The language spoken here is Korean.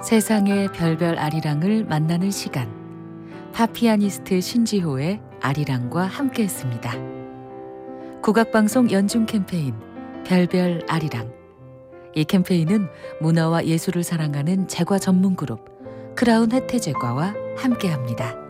세상의 별별 아리랑을 만나는 시간. 파피아니스트 신지호의 아리랑과 함께했습니다. 국악방송 연중 캠페인 별별 아리랑. 이 캠페인은 문화와 예술을 사랑하는 제과 전문 그룹 크라운 혜태제과와 함께합니다.